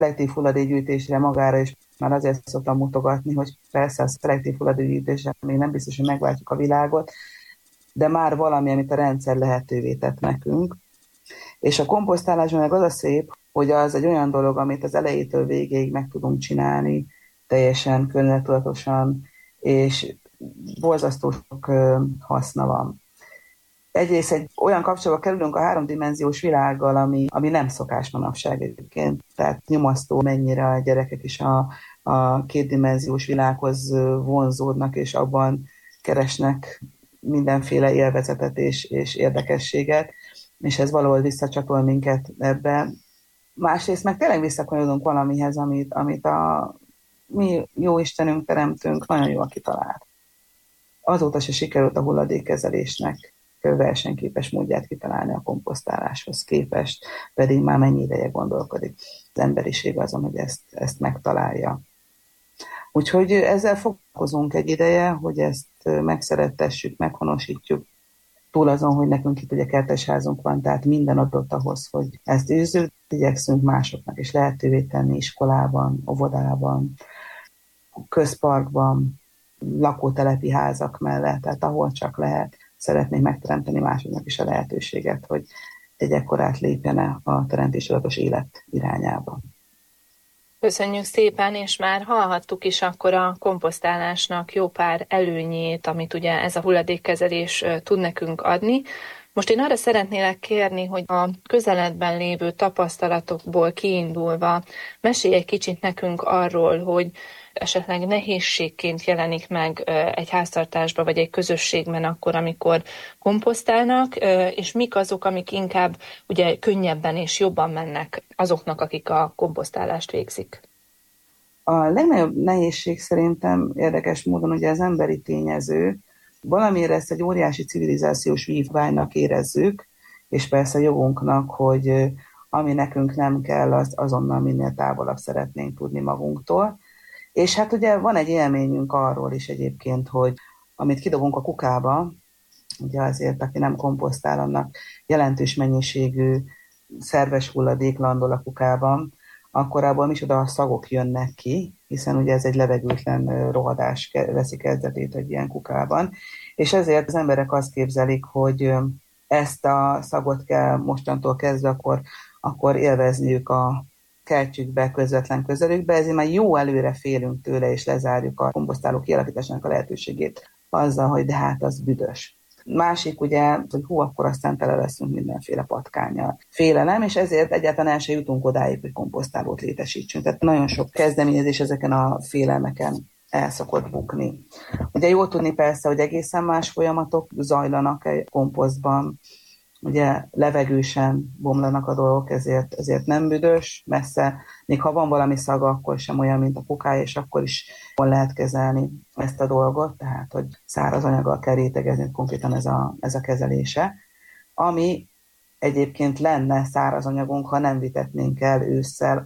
szelektív hulladékgyűjtésre magára, és már azért szoktam mutogatni, hogy persze a szelektív hulladékgyűjtésre még nem biztos, hogy megváltjuk a világot, de már valami, amit a rendszer lehetővé tett nekünk. És a komposztálásban meg az a szép, hogy az egy olyan dolog, amit az elejétől végéig meg tudunk csinálni, teljesen környezetudatosan, és borzasztó sok haszna van. Egyrészt egy olyan kapcsolatba kerülünk a háromdimenziós világgal, ami nem szokás manapság egyébként. Tehát nyomasztó, mennyire a gyerekek is a kétdimenziós világhoz vonzódnak, és abban keresnek mindenféle élvezetet és érdekességet, és ez valahol visszacsatol minket ebbe. Másrészt meg tényleg visszakanyarodunk valamihez, amit a mi jó Istenünk, teremtünk, nagyon jól kitalált. Azóta se sikerült a hulladékkezelésnek versenyképes módját kitalálni a komposztáláshoz képest, pedig már mennyi ideje gondolkodik az emberiség azon, hogy ezt megtalálja. Úgyhogy ezzel foglalkozunk egy ideje, hogy ezt megszerettessük, meghonosítjuk, túl azon, hogy nekünk itt ugye kertesházunk van, tehát minden adott ahhoz, hogy ezt űzzük, igyekszünk másoknak is lehetővé tenni iskolában, óvodában, közparkban, lakótelepi házak mellett, tehát ahol csak lehet, szeretnék megteremteni másoknak is a lehetőséget, hogy egy ekkorát lépjene a teremtéstudatos élet irányába. Köszönjük szépen, és már hallhattuk is akkor a komposztálásnak jó pár előnyét, amit ugye ez a hulladékkezelés tud nekünk adni. Most én arra szeretnélek kérni, hogy a közeledben lévő tapasztalatokból kiindulva mesélj egy kicsit nekünk arról, hogy esetleg nehézségként jelenik meg egy háztartásban vagy egy közösségben akkor, amikor komposztálnak, és mik azok, amik inkább ugye könnyebben és jobban mennek azoknak, akik a komposztálást végzik. A legnagyobb nehézség szerintem érdekes módon ugye az emberi tényező. Valamire ezt egy óriási civilizációs vívványnak érezzük, és persze jogunknak, hogy ami nekünk nem kell, azt azonnal minél távolabb szeretnénk tudni magunktól. És hát ugye van egy élményünk arról is egyébként, hogy amit kidobunk a kukába, ugye azért, aki nem komposztál, annak jelentős mennyiségű szerves hulladék landol a kukában, akkor abból micsoda a szagok jönnek ki, hiszen ugye ez egy levegőtlen rohadás veszi kezdetét egy ilyen kukában, és ezért az emberek azt képzelik, hogy ezt a szagot kell mostantól kezdve akkor élvezniük a kertjükbe, közvetlen közelükbe, ezért már jó előre félünk tőle, és lezárjuk a komposztáló kialakításának a lehetőségét azzal, hogy de hát az büdös. Másik ugye, hogy akkor aztán tele leszünk mindenféle patkánnyal. Félelem, és ezért egyáltalán el se jutunk odáig, hogy komposztálót létesítsünk. Tehát nagyon sok kezdeményezés ezeken a félelmeken el szokott bukni. Ugye jól tudni persze, hogy egészen más folyamatok zajlanak egy komposztban, ugye levegősen bomlanak a dolgok, ezért nem büdös, messze, még ha van valami szaga, akkor sem olyan, mint a kukája, és akkor is hol lehet kezelni ezt a dolgot, tehát, hogy száraz anyaggal kell rétegezni, konkrétan ez a kezelése, ami egyébként lenne száraz anyagunk, ha nem vitetnénk el ősszel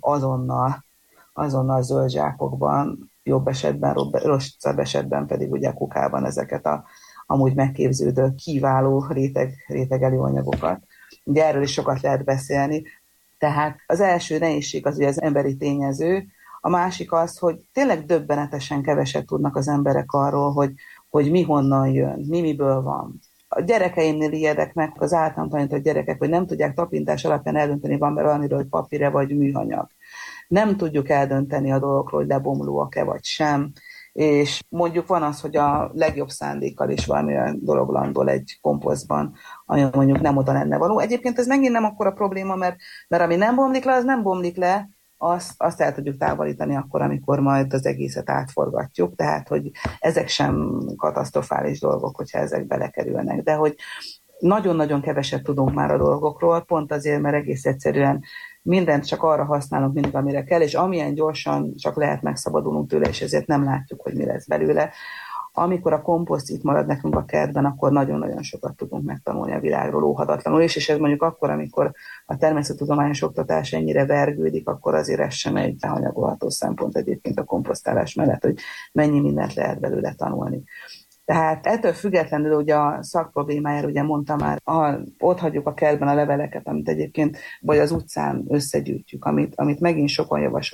azonnal zöld zsákokban, jobb esetben, rosszabb esetben pedig ugye a kukában ezeket a amúgy megképződő kiváló rétegelő anyagokat. Ugye erről is sokat lehet beszélni. Tehát az első nehézség az ugye az emberi tényező, a másik az, hogy tényleg döbbenetesen keveset tudnak az emberek arról, hogy mi honnan jön, miből van. A gyerekeimnél ijedek meg az általam tanított gyerekek, hogy nem tudják tapintás alapján eldönteni, van valamiről, hogy papír vagy műanyag. Nem tudjuk eldönteni a dolgokról, hogy lebomlóak-e vagy sem, és mondjuk van az, hogy a legjobb szándékkal is valamilyen dolog landol egy komposztban, ami mondjuk nem oda lenne való. Egyébként ez megint nem akkora probléma, mert ami nem bomlik le, az nem bomlik le, azt el tudjuk távolítani akkor, amikor majd az egészet átforgatjuk, tehát hogy ezek sem katasztrofális dolgok, hogyha ezek belekerülnek, de hogy nagyon-nagyon keveset tudunk már a dolgokról, pont azért, mert egész egyszerűen mindent csak arra használunk mindig, amire kell, és amilyen gyorsan csak lehet megszabadulunk tőle, és ezért nem látjuk, hogy mi lesz belőle. Amikor a komposzt itt marad nekünk a kertben, akkor nagyon-nagyon sokat tudunk megtanulni a világról óhatatlanul, és ez mondjuk akkor, amikor a természettudományos oktatás ennyire vergődik, akkor azért ez sem egy hanyagolható szempont egyébként a komposztálás mellett, hogy mennyi mindent lehet belőle tanulni. Tehát ettől függetlenül ugye a szakproblémájára, ugye mondtam már, ott hagyjuk a kertben a leveleket, amit egyébként vagy az utcán összegyűjtjük, amit megint sokan javasolnak,